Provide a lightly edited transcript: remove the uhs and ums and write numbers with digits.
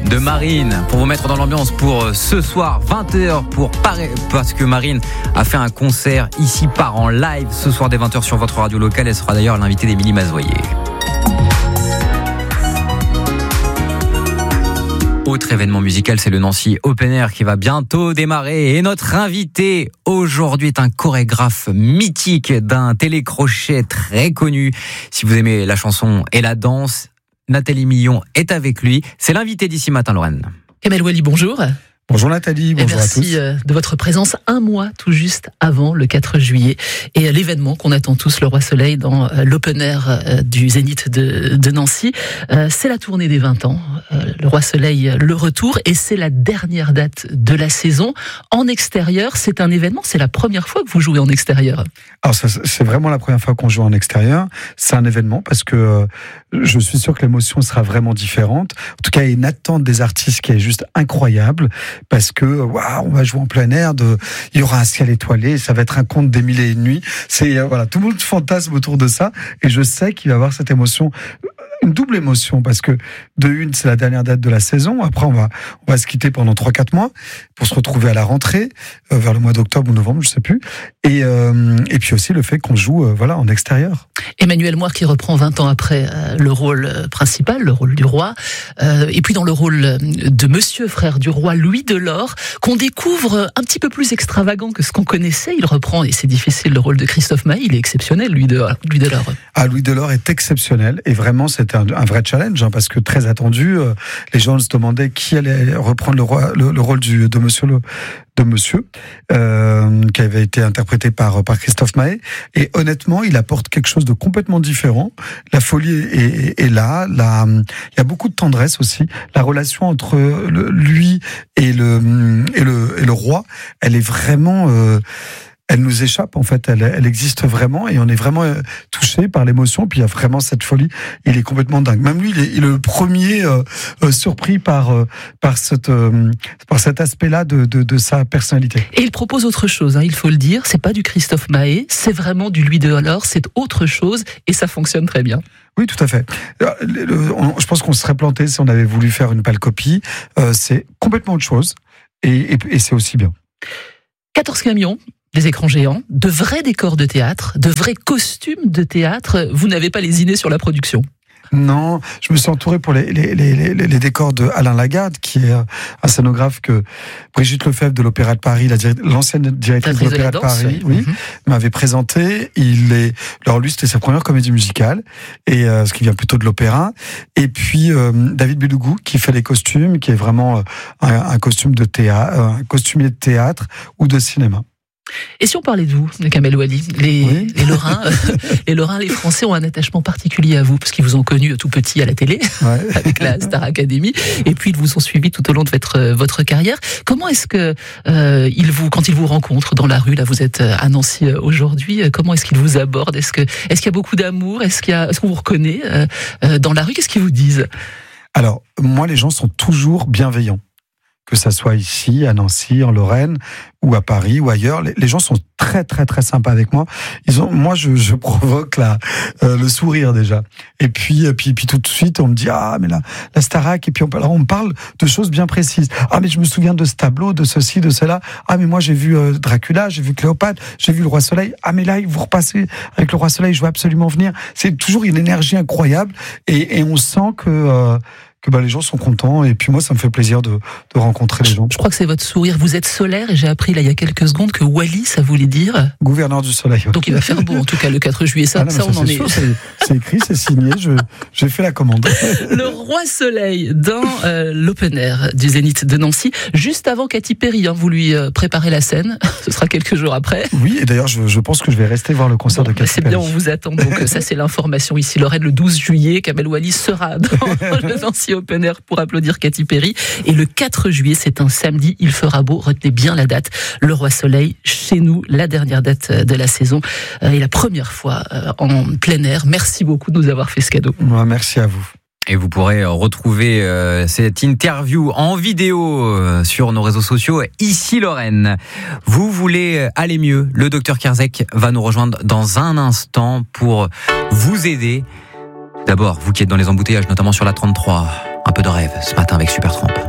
de Marine pour vous mettre dans l'ambiance pour ce soir 20h parce que Marine a fait un concert ici par en live ce soir dès 20h sur votre radio locale. Elle sera d'ailleurs l'invitée d'Émilie Mazoyer. Autre événement musical, c'est le Nancy Open Air qui va bientôt démarrer. Et notre invité aujourd'hui est un chorégraphe mythique d'un télécrochet très connu. Si vous aimez la chanson et la danse, Nathalie Millon est avec lui. C'est l'invité d'ici matin, Lorraine. Kamel Ouali, bonjour. Bonjour Nathalie, bonjour à tous. Merci de votre présence un mois tout juste avant le 4 juillet et l'événement qu'on attend tous, le Roi Soleil dans l'Open Air du Zénith de Nancy. C'est la tournée des 20 ans, le Roi Soleil, le retour, et c'est la dernière date de la saison. En extérieur, c'est un événement, c'est la première fois que vous jouez en extérieur. Alors c'est vraiment la première fois qu'on joue en extérieur. C'est un événement parce que je suis sûr que l'émotion sera vraiment différente. En tout cas, il y a une attente des artistes qui est juste incroyable. Parce que on va jouer en plein air, il y aura un ciel étoilé, ça va être un conte des mille et une nuits. C'est tout le monde fantasme autour de ça, et je sais qu'il va y avoir cette émotion, une double émotion, parce que de une, c'est la dernière date de la saison. Après, on va se quitter pendant 3-4 mois pour se retrouver à la rentrée, vers le mois d'octobre ou novembre, je sais plus. Et puis aussi le fait qu'on joue en extérieur. Emmanuel Moir qui reprend 20 ans après le rôle principal, le rôle du roi, et puis dans le rôle de Monsieur frère du roi Louis Delort, qu'on découvre un petit peu plus extravagant que ce qu'on connaissait. Il reprend, et c'est difficile, le rôle de Christophe Maé. Il est exceptionnel, Louis Delort. Louis Delort est exceptionnel, et vraiment c'était un vrai challenge, parce que très attendu. Les gens se demandaient qui allait reprendre le rôle de Monsieur, qui avait été interprété par Christophe Maé, et honnêtement il apporte quelque chose de complètement différent. La folie est là, il y a beaucoup de tendresse aussi. La relation entre lui et le roi, elle est vraiment elle nous échappe, en fait, elle existe vraiment, et on est vraiment touché par l'émotion. Puis il y a vraiment cette folie, il est complètement dingue. Même lui, il est le premier surpris par cet aspect-là de sa personnalité. Et il propose autre chose, il faut le dire, c'est pas du Christophe Maé, c'est vraiment du Louis Delort, c'est autre chose, et ça fonctionne très bien. Oui, tout à fait. Je pense qu'on se serait planté si on avait voulu faire une pâle copie. C'est complètement autre chose, et c'est aussi bien. 14 camions, des écrans géants, de vrais décors de théâtre, de vrais costumes de théâtre. Vous n'avez pas lésiné sur la production? Non, je me suis entouré pour les décors de Alain Lagarde, qui est un scénographe que Brigitte Lefebvre de l'Opéra de Paris, l'ancienne directrice de l'Opéra de Paris, m'avait présenté. Alors lui, c'était sa première comédie musicale, et ce qui vient plutôt de l'opéra. Et puis David Bedougou, qui fait les costumes, qui est vraiment un costume de théâtre, un costumier de théâtre ou de cinéma. Et si on parlait de vous, de Kamel Ouali, les Lorrains, les Français ont un attachement particulier à vous, parce qu'ils vous ont connu tout petit à la télé, avec la Star Academy, et puis ils vous ont suivi tout au long de votre carrière. Comment est-ce que quand ils vous rencontrent dans la rue, là vous êtes à Nancy aujourd'hui, comment est-ce qu'ils vous abordent? Est-ce qu'il y a beaucoup d'amour? Est-ce qu'on vous reconnaît dans la rue? Qu'est-ce qu'ils vous disent? Alors, moi, les gens sont toujours bienveillants. Que ça soit ici, à Nancy, en Lorraine, ou à Paris, ou ailleurs, les gens sont très très très sympas avec moi. Moi, je provoque le sourire déjà. Et puis tout de suite, on me dit mais la Starac. Et puis on me parle de choses bien précises. Mais je me souviens de ce tableau, de ceci, de cela. Mais moi j'ai vu Dracula, j'ai vu Cléopâtre, j'ai vu le Roi Soleil. Mais là, vous repassez avec le Roi Soleil, je veux absolument venir. C'est toujours une énergie incroyable, et on sent que les gens sont contents, et puis moi ça me fait plaisir de rencontrer les gens. Je crois que c'est votre sourire, vous êtes solaire, et j'ai appris là il y a quelques secondes que Wally, ça voulait dire gouverneur du soleil. Donc il va faire beau en tout cas le 4 juillet, ça on en est sûr, c'est écrit, c'est signé, j'ai fait la commande. Le Roi Soleil dans l'Open Air du Zénith de Nancy, juste avant Katy Perry, vous lui préparez la scène, ce sera quelques jours après. Oui, et d'ailleurs je pense que je vais rester voir le concert de Katy Perry. C'est bien, on vous attend, donc ça c'est l'information ici. Lorraine, le 12 juillet, Kamel Ouali sera dans le Nancy Open Air pour applaudir Katy Perry. Et le 4 juillet, c'est un samedi, il fera beau, retenez bien la date. Le Roi Soleil, chez nous, la dernière date de la saison, et la première fois en plein air. Merci beaucoup de nous avoir fait ce cadeau. Merci à vous. Et vous pourrez retrouver cette interview en vidéo sur nos réseaux sociaux ici Lorraine. Vous voulez aller mieux, le docteur Kerzek va nous rejoindre dans un instant pour vous aider. D'abord, vous qui êtes dans les embouteillages, notamment sur la 33, un peu de rêve ce matin avec Supertramp.